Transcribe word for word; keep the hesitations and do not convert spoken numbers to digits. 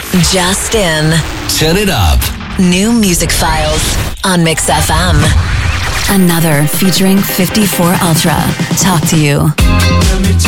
Just in. Turn it up. New music files on Mix F M. Another featuring fifty-four Ultra. Talk to You. Let me